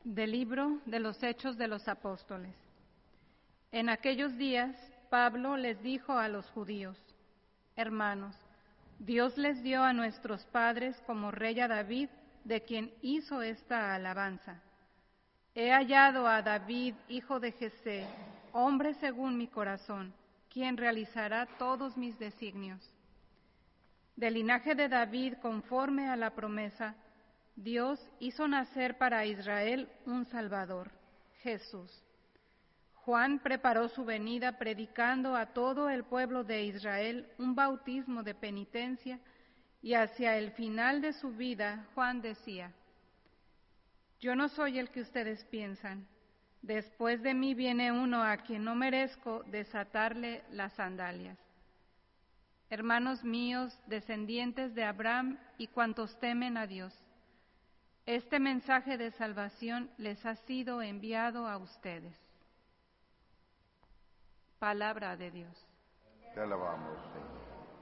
Del libro de los Hechos de los Apóstoles. En aquellos días, Pablo les dijo a los judíos: Hermanos, Dios les dio a nuestros padres como rey a David, de quien hizo esta alabanza. He hallado a David, hijo de Jesé, hombre según mi corazón, quien realizará todos mis designios. Del linaje de David, conforme a la promesa, Dios hizo nacer para Israel un Salvador, Jesús. Juan preparó su venida predicando a todo el pueblo de Israel un bautismo de penitencia, y hacia el final de su vida Juan decía: Yo no soy el que ustedes piensan. Después de mí viene uno a quien no merezco desatarle las sandalias. Hermanos míos, descendientes de Abraham y cuantos temen a Dios, este mensaje de salvación les ha sido enviado a ustedes. Palabra de Dios. Te alabamos, Señor.